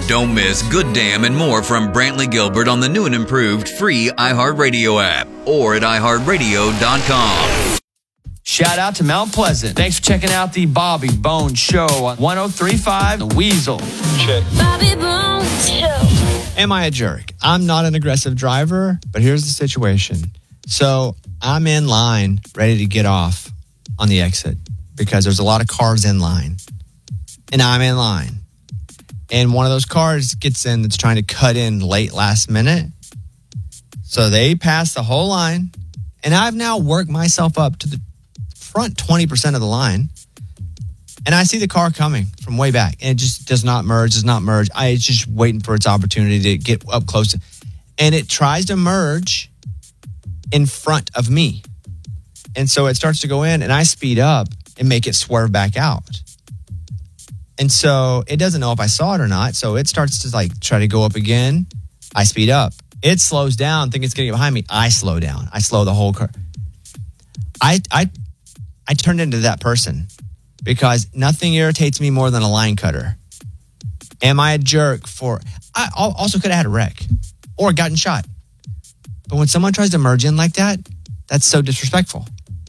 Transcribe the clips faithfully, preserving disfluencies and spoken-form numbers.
Don't miss Good Damn and more from Brantley Gilbert on the new and improved free iHeartRadio app or at i heart radio dot com. Shout out to Mount Pleasant. Thanks for checking out the Bobby Bones Show on one oh three point five The Weasel. Check. Bobby Bones Show. Am I a jerk? I'm not an aggressive driver, but here's the situation. So I'm in line, ready to get off on the exit because there's a lot of cars in line. And I'm in line. And one of those cars gets in that's trying to cut in late last minute. So they pass the whole line. And I've now worked myself up to the front twenty percent of the line. And I see the car coming from way back. And it just does not merge, does not merge. I, it's just waiting for its opportunity to get up close. And it tries to merge in front of me. And so it starts to go in, and I speed up and make it swerve back out. And so it doesn't know if I saw it or not. So it starts to like try to go up again. I speed up. It slows down, think it's going to get behind me. I slow down. I slow the whole car. I I I turned into that person because nothing irritates me more than a line cutter. Am I a jerk for... I also could have had a wreck or gotten shot. But when someone tries to merge in like that, that's so disrespectful.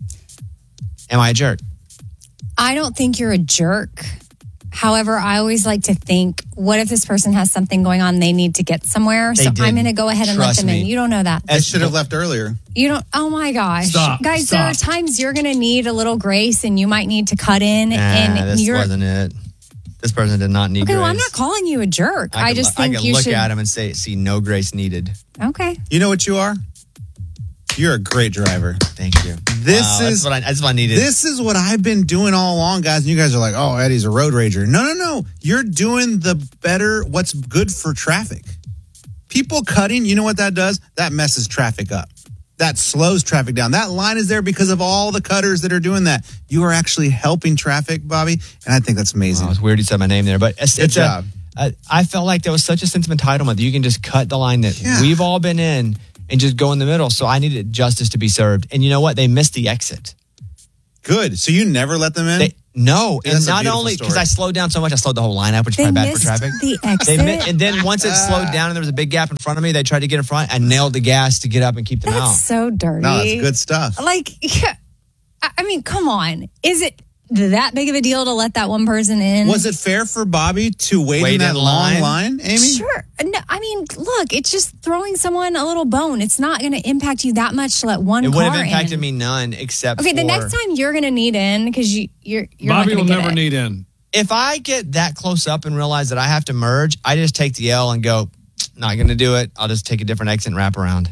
Am I a jerk? I don't think you're a jerk. However, I always like to think, what if this person has something going on they need to get somewhere? They so didn't. I'm going to go ahead and Trust let them me. in. You don't know that. I should have left earlier. You don't. Oh my gosh. Stop. Guys, Stop. there are times you're going to need a little grace and you might need to cut in. Nah, and this you're. wasn't it. This person did not need Okay, grace. well, I'm not calling you a jerk. I, could just lo- think I could you look should. at him and say, see, no grace needed. Okay. You know what you are? You're a great driver. Thank you. This Wow, is that's what I, that's what I needed. This is what I've been doing all along, guys. And you guys are like, oh, Eddie's a road rager. No, no, no. You're doing the better, what's good for traffic. People cutting, you know what that does? That messes traffic up. That slows traffic down. That line is there because of all the cutters that are doing that. You are actually helping traffic, Bobby. And I think that's amazing. Wow, it's weird you said my name there, but it's, Good it's job. A, a, I felt like there was such a sense of entitlement that you can just cut the line that Yeah. we've all been in and just go in the middle. So I needed justice to be served. And you know what? They missed the exit. Good. So you never let them in? They, no, Yeah, and that's a not beautiful only because story. I slowed down so much, I slowed the whole line up, which is They probably bad for missed traffic. the They exit. mi- and then once it slowed down and there was a big gap in front of me, they tried to get in front. I nailed the gas to get up and keep them That's out. so dirty. No, that's good stuff. Like, yeah, I I mean, come on. Is it that big of a deal to let that one person in? Was it fair for Bobby to wait, Wait in that in long line? line, Amy? Sure. No, I mean, look, it's just throwing someone a little bone. It's not going to impact you that much to let one It car would have impacted in. me none except Okay, for... the next time you're going to need in because you, you're you're Bobby not will going to get never it. need in. If I get that close up and realize that I have to merge, I just take the L and go, not going to do it. I'll just take a different exit and wrap around.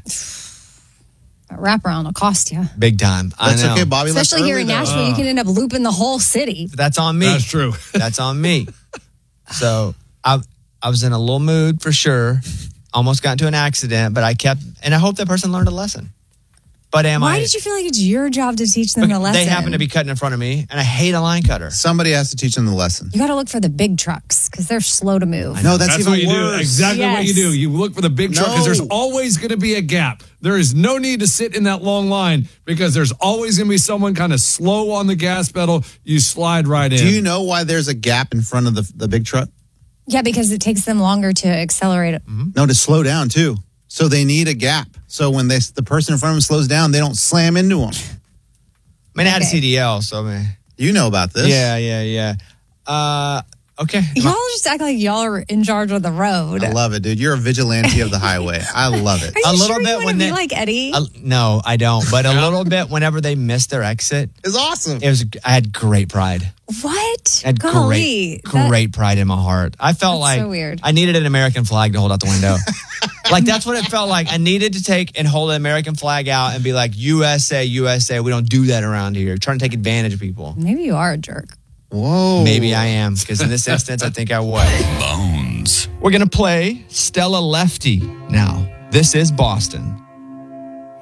A wraparound will cost you. Big time. That's I know. okay, Bobby. left Especially here early, in though. Nashville, you can end up looping the whole city. That's on me. That's true. That's on me. So I I was in a little mood for sure. Almost got into an accident, but I kept, and I hope that person learned a lesson. But am Why I? did you feel like it's your job to teach them the lesson? They happen to be cutting in front of me, and I hate a line cutter. Somebody has to teach them the lesson. You got to look for the big trucks because they're slow to move. No, that's, That's even what you worse. do. Exactly what you Yes. do. You look for the big truck because No. there's always going to be a gap. There is no need to sit in that long line because there's always going to be someone kind of slow on the gas pedal. You slide right in. Do you know why there's a gap in front of the, the big truck? Yeah, because it takes them longer to accelerate it. Mm-hmm. No, to slow down too. So they need a gap. So when they, the person in front of them slows down, they don't slam into them. I mean, I had a Okay. C D L, so I mean, You know about this. yeah, yeah, yeah. Uh, okay. Y'all just act like y'all are in charge of the road. I love it, dude. You're a vigilante of the highway. I love it. Are you A little sure bit you want when to be they- like Eddie? Uh, no, I don't. But a little bit whenever they missed their exit, It's awesome. it was. I had great pride. what? I had Golly. great, That- great pride in my heart. I felt That's like so weird. I needed an American flag to hold out the window. Like that's what it felt like. I needed to take and hold an American flag out and be like, U S A, U S A. We don't do that around here. Trying to take advantage of people. Maybe you are a jerk. Whoa. Maybe I am, because in this instance, I think I was. Bones. We're going to play Stella Lefty now. This is Boston.